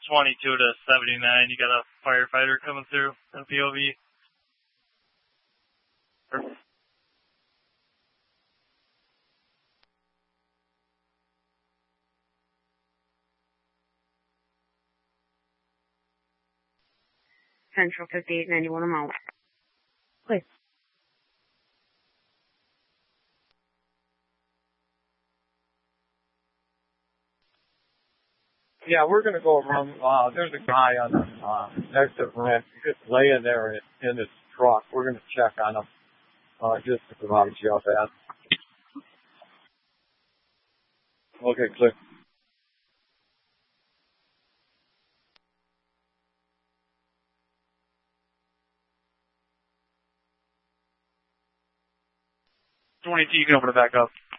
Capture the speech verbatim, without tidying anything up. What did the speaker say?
twenty-two to seventy-nine. You got a firefighter coming through in P O V. Central fifty-eight ninety-one, I'm out. Please. Yeah, we're going to go around. Uh, there's a guy on the uh, exit ramp just laying there in, in his truck. We're going to check on him uh, just to provide you up at. Okay, clear. twenty-two, you can open it back up.